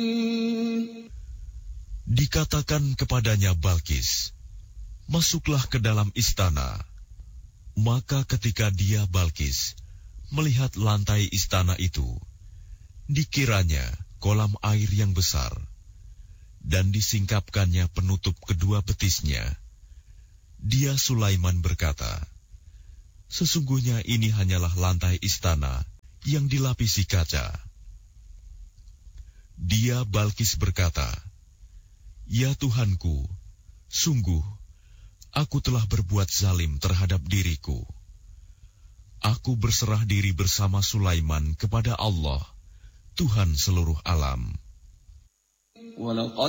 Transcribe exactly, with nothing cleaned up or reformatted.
Dikatakan kepadanya Balkis, masuklah ke dalam istana. Maka ketika dia Balkis melihat lantai istana itu, dikiranya kolam air yang besar, dan disingkapkannya penutup kedua betisnya. Dia Sulaiman berkata, sesungguhnya ini hanyalah lantai istana yang dilapisi kaca. Dia Balkis berkata, ya Tuhanku, sungguh aku telah berbuat zalim terhadap diriku. Aku berserah diri bersama Sulaiman kepada Allah, Tuhan seluruh alam.